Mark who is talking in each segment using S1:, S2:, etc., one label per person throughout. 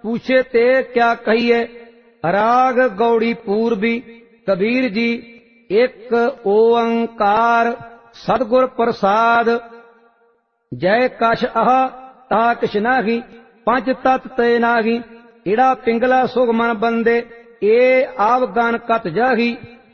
S1: पूछे ते क्या कहिए। राग गौड़ी पूर्वी। कबीर जी एक ओंकार सतगुर प्रसाद। जय कश आह ता किश नाही पंच तत् ते नाही। इड़ा पिंगला सुख मन बंदे ए आवगान कत जाही।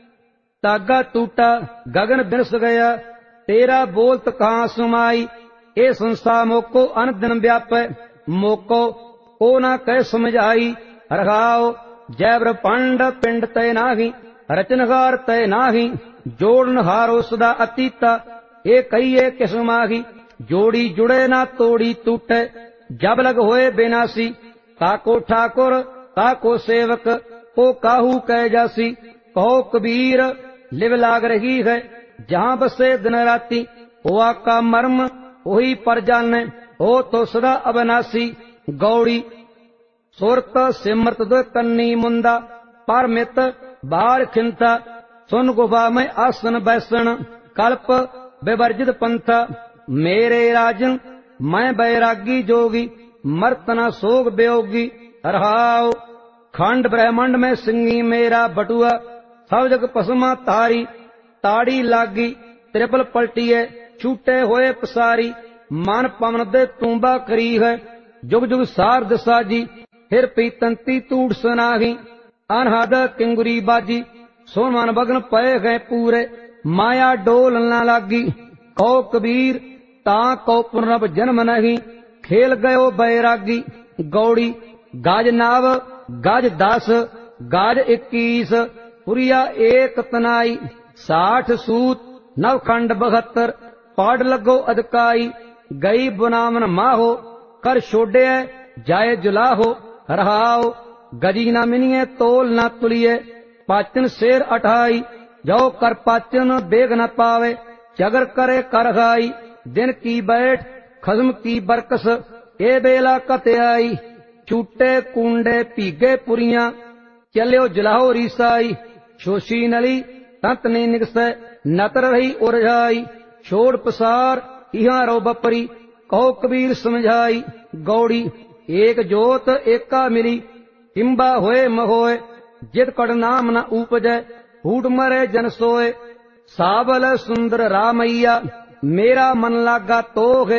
S1: तागा टूटा गगन बिरस गया तेरा बोलत कहाँ सुमाई। ए संसार मोको अन दिन व्यापै मोको ओ ना कह समझाई। रघाओ जय ब्रह्मांड पिंड तय नाही रचनहार तय नाही। जोड़नहारो सदा अतीता ए कहिए किस माही। जोड़ी जुड़े ना तोड़ी टूटे जब लग होए बेनासी। काको ठाकुर काको सेवक ओ काहू कह जासी। कहो कबीर लिव लाग रही है जहाँ बसे दिन राती। हुआ का मर्म वही पर जाने हो तो सदा अविनाशी। गौड़ी सुरत सिमरत दो कन्नी मुंदा परमित बार खिंता। सुन गुफा में आसन बैसन कल्प विवर्जित पंथा। मेरे राजन मैं बैरागी जोगी मर्तना सोग बेयोगी। रहाओ खंड ब्रह्मांड में सिंगी मेरा बटुआ सब जग पसमा तारी। ताड़ी लागी त्रिपल पलटिए छूटे होए पसारी। मन पवन दे तूंबा करी है जुग जुग सारद साजी। फिर पीतंती तूड़ सुनाही अनहद किंगुरी बाजी। सोन मन बगन पए गए पूरे माया डोल न लागी। कहो कबीर ता को पुनरभ जन्म नहीं खेल गयो बैरागी। गौड़ी गाज नाव गाज 10 गाज 21 पुरिया एक तनाई। 60 सूत नवखंड 72 पाड़ लगो अदकाई। गई बुनावन माहो कर छोड़े जाए जुलाहो। रहाओ गजी ना मिनिए तोल ना तुलिए पाचन शेर 28। जो कर पाचन बेग न पावे चगर करे कर खाई। दिन की बैठ खज्म की बरकस ए बेला कते आई। छूटे कुंडे पीगे पुरियां चलियो जलाहो रीसाई। शोशी नली तंत नहीं निगसै नतर रही उरझाई। छोड़ पसार इहां रो बपरी कहो कबीर समझाई। गौड़ी एक जोत एका मिली किंबा होए महोए। जित कड़ नाम न उपजै फूट मरे जन सोए। साबल सुंदर रामैया मेरा मन लागा तोग।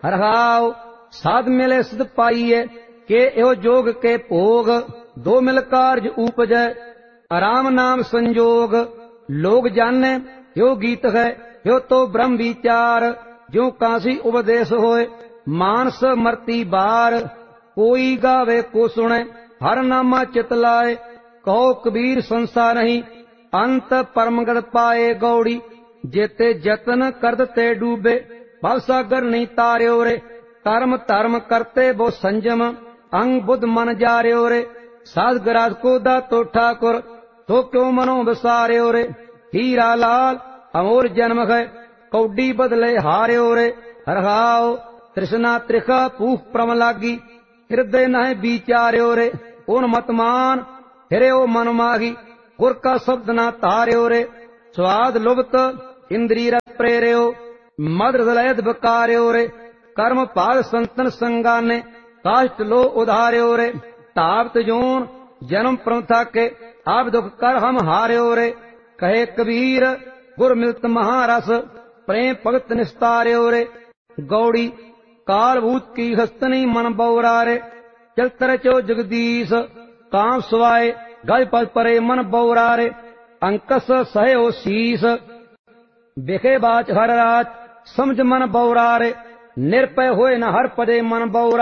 S1: हरहाओ साध मिले सिद्ध पाइए के यो जोग के भोग। दो मिल कार्य उपजै आराम नाम संजोग। लोग जाने यो गीत है यो तो ब्रह्म विचार। जो काशी उपदेश होए मानस मरती बार। कोई गावे को सुने हर नामा चितलाए। कहो कबीर संसार नहीं अंत परमगत पाए। गौड़ी जेते जतन करते डूबे भव सागर नहीं तार्यो रे। कर्म धर्म करते वो संयम अंग बुद्ध मन जार्यो रे। साध गराज को दा तो ठाकुर तो क्यों मनो विसार्यो रे। हीरा लाल अमोर जन्म है कौडी बदले हार्यो रे। हरहाओ तृष्णा त्रिखा पूख प्रम लागी हृदय नह विचार्यो रे। उन मतमान हिरयो मन माही गुर का शब्द न तार्यो रे। स्वाद लुप्त इंद्रिय प्रेर्यो मद हृदय बकार्यो रे। कर्म पाग संतन संगाने काष्ट लो उधार्यो रे। ताप्त जोन जन्म प्रथा के आप दुख कर हम हार्यो रे। कहे कबीर गुर मिलत महारस प्रेम भगत निस्तार्यो रे। गौड़ी कालभूत की हस्तनी मन बौरा रे। चलत रचो जगदीश काम सुवाए गज पद परे मन बौरा रे। अंकस सहयो शीस बिखे बाच हर रात समझ मन बौरा रे। निरपय होए न हर पदे मन बौरा।